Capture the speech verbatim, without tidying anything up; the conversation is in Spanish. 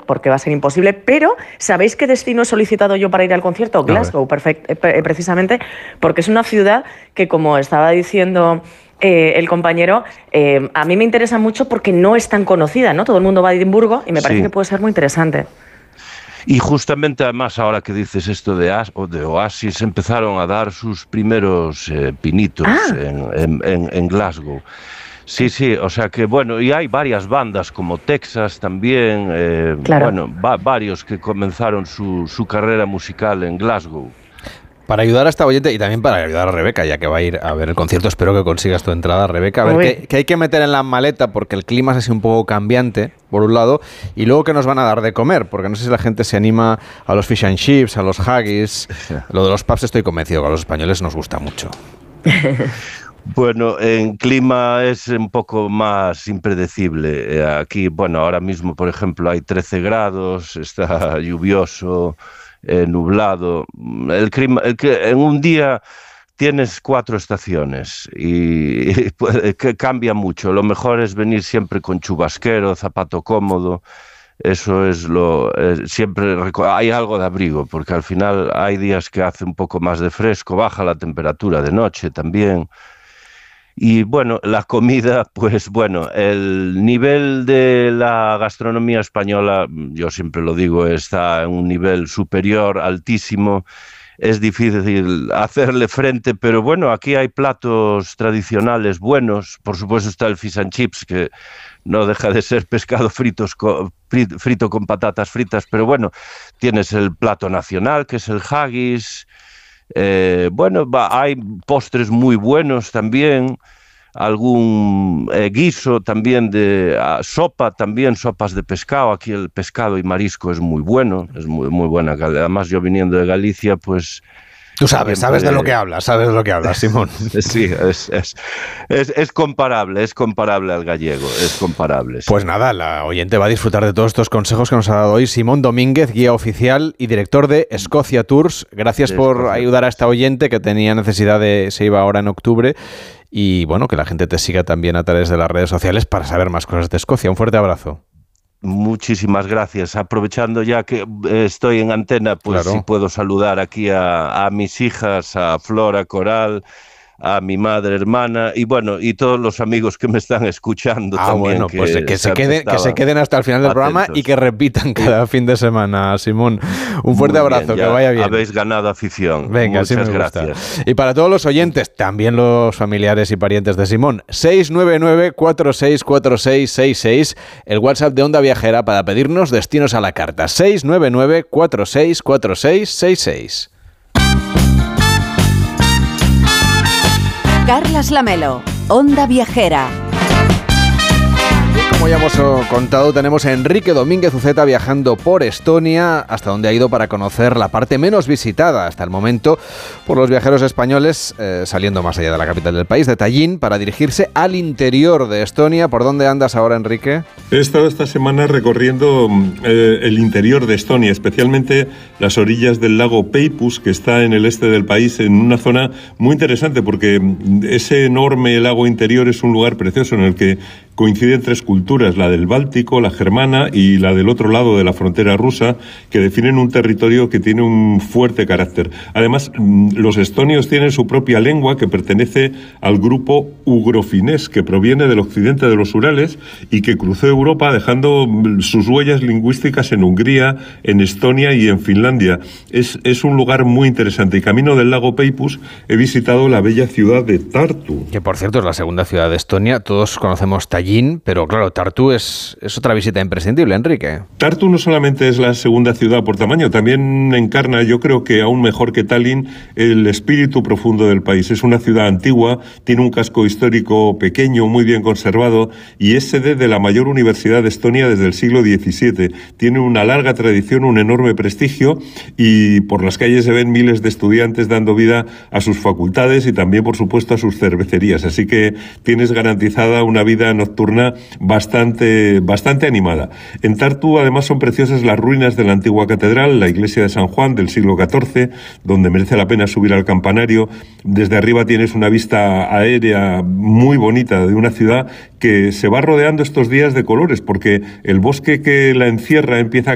porque va a ser imposible, pero ¿sabéis qué destino he solicitado yo para ir al concierto? Glasgow, perfect, eh, precisamente, porque es una ciudad que, como estaba diciendo eh, el compañero, eh, a mí me interesa mucho porque no es tan conocida, ¿no? Todo el mundo va a Edimburgo y me parece Sí. que puede ser muy interesante. Y justamente, además, ahora que dices esto de, As, o de Oasis, empezaron a dar sus primeros eh, pinitos Ah. en, en, en, en Glasgow. Sí, sí, o sea que, bueno, y hay varias bandas como Texas también, eh, Claro. bueno, va, varios que comenzaron su, su carrera musical en Glasgow. Para ayudar a esta oyente y también para ayudar a Rebeca, ya que va a ir a ver el concierto, espero que consigas tu entrada, Rebeca. A ver, ¿qué, qué hay que meter en la maleta? Porque el clima es así un poco cambiante, por un lado, y luego que nos van a dar de comer, porque no sé si la gente se anima a los fish and chips, a los haggis. Lo de los pubs estoy convencido que a los españoles nos gusta mucho. Bueno, en clima es un poco más impredecible. Aquí, bueno, ahora mismo, por ejemplo, hay trece grados, está lluvioso, eh, nublado. El clima, el que en un día tienes cuatro estaciones y, y puede, que cambia mucho. Lo mejor es venir siempre con chubasquero, zapato cómodo. Eso es lo... Eh, siempre hay algo de abrigo, porque al final hay días que hace un poco más de fresco, baja la temperatura de noche también. Y bueno, la comida, pues bueno, el nivel de la gastronomía española, yo siempre lo digo, está en un nivel superior, altísimo. Es difícil hacerle frente, pero bueno, aquí hay platos tradicionales buenos. Por supuesto está el fish and chips, que no deja de ser pescado fritos con, frito con patatas fritas, pero bueno, tienes el plato nacional, que es el haggis. Eh, bueno, va, hay postres muy buenos también, algún eh, guiso también de uh, sopa, también sopas de pescado. Aquí el pescado y marisco es muy bueno, es muy, muy buena. Además, yo viniendo de Galicia, pues... Tú sabes, sabes de lo que hablas, sabes de lo que hablas, Simón. Sí, es, es, es, es comparable, es comparable al gallego, es comparable. Sí. Pues nada, la oyente va a disfrutar de todos estos consejos que nos ha dado hoy Simón Domínguez, guía oficial y director de Escocia Tours. Gracias de por Escocia. ayudar a esta oyente que tenía necesidad de... se iba ahora en octubre. Y bueno, que la gente te siga también a través de las redes sociales para saber más cosas de Escocia. Un fuerte abrazo. Muchísimas gracias. Aprovechando ya que estoy en antena, pues Claro. sí puedo saludar aquí a, a mis hijas, a Flora Coral, a mi madre hermana y bueno, y todos los amigos que me están escuchando Ah, también. bueno, que pues que, que, se queden, que se queden hasta el final del atentos. programa y que repitan cada fin de semana, Simón. Un fuerte Muy abrazo, bien, que vaya bien. Habéis ganado afición. Venga, Muchas sí me gracias. gusta. Y para todos los oyentes, también los familiares y parientes de Simón, seis nueve nueve, cuatro seis cuatro seis seis seis, el WhatsApp de Onda Viajera para pedirnos destinos a la carta, seis nueve nueve, cuatro seis cuatro seis seis seis. Carlas Lamelo, Onda Viajera. Como ya hemos contado, tenemos a Enrique Domínguez Uceta viajando por Estonia, hasta donde ha ido para conocer la parte menos visitada hasta el momento por los viajeros españoles, eh, saliendo más allá de la capital del país, de Tallinn, para dirigirse al interior de Estonia. ¿Por dónde andas ahora, Enrique? He estado esta semana recorriendo eh, el interior de Estonia, especialmente las orillas del lago Peipus, que está en el este del país, en una zona muy interesante, porque ese enorme lago interior es un lugar precioso en el que coinciden tres culturas, la del Báltico, la germana y la del otro lado de la frontera rusa, que definen un territorio que tiene un fuerte carácter. Además, los estonios tienen su propia lengua que pertenece al grupo ugrofinés, que proviene del occidente de los Urales y que cruzó Europa dejando sus huellas lingüísticas en Hungría, en Estonia y en Finlandia. Es, es un lugar muy interesante y camino del lago Peipus he visitado la bella ciudad de Tartu. Que por cierto es la segunda ciudad de Estonia, todos conocemos Tallinn, pero claro, Tartu es, es otra visita imprescindible, Enrique. Tartu no solamente es la segunda ciudad por tamaño, también encarna, yo creo que aún mejor que Tallinn, el espíritu profundo del país. Es una ciudad antigua, tiene un casco histórico pequeño, muy bien conservado y es sede de la mayor universidad de Estonia desde el siglo diecisiete. Tiene una larga tradición, un enorme prestigio y por las calles se ven miles de estudiantes dando vida a sus facultades y también, por supuesto, a sus cervecerías. Así que tienes garantizada una vida nocturna bastante, bastante animada. En Tartu, además, son preciosas las ruinas de la antigua catedral, la iglesia de San Juan del siglo catorce, donde merece la pena subir al campanario. Desde arriba tienes una vista aérea muy bonita de una ciudad que se va rodeando estos días de colores, porque el bosque que la encierra empieza